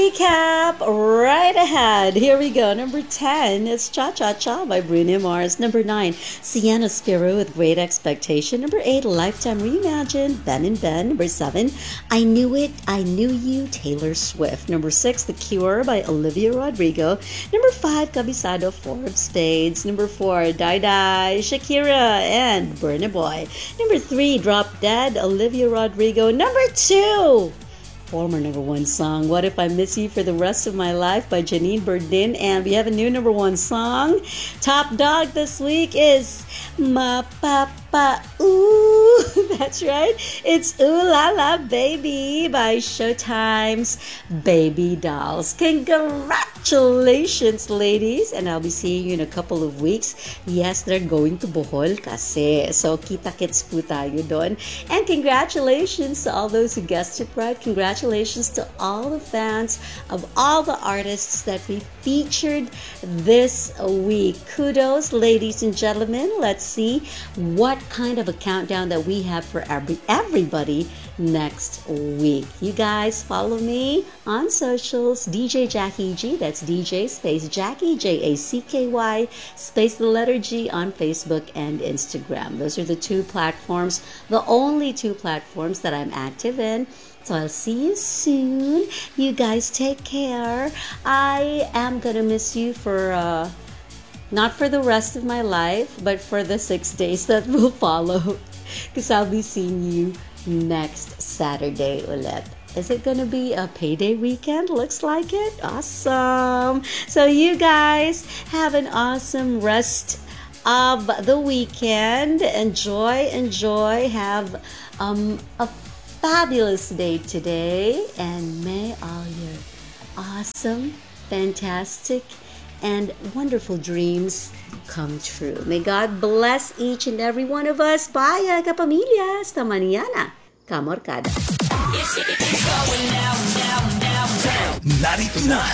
Recap right ahead. Here we go. Number 10 is Cha Cha Cha by Bruno Mars. Number 9, Sienna Spiro with Great Expectation. Number 8, Lifetime Reimagined, Ben and Ben. Number 7, I Knew It, I Knew You, Taylor Swift. Number 6, The Cure by Olivia Rodrigo. Number 5, Cabisado, Four of Spades. Number 4, Die Die, Shakira and Burna Boy. Number 3, Drop Dead, Olivia Rodrigo. Number 2, former number 1 song, What If I Miss You for the Rest of My Life by Janine Berdin. And we have a new number 1 song. Top dog this week is Ma Papa Ooh. That's right. It's Ooh La La Baby by Showtime's Baby Dolls. Congratulations, ladies. And I'll be seeing you in a couple of weeks. Yes, they're going to Bohol kasi. So, kita-kits po tayo doon. And congratulations to all those who guessed it right. Congratulations to all the fans of all the artists that we featured this week. Kudos, ladies and gentlemen. Let's see what kind of a countdown that we have for everybody next week. You guys follow me on socials. DJ Jackie G. That's DJ space Jackie, Jacky space the letter G on Facebook and Instagram. Those are the 2 platforms, the only 2 platforms that I'm active in. So I'll see you soon. You guys take care. I am gonna miss you for not for the rest of my life, but for the 6 days that will follow. Because I'll be seeing you next Saturday ulit. Is it gonna be a payday weekend? Looks like it. Awesome. So you guys have an awesome rest of the weekend. Enjoy. Have a fabulous day today, and may all your awesome, fantastic, and wonderful dreams come true. May God bless each and every one of us. Bye, kapamilya. Hasta mañana. Kamorkada. Narito na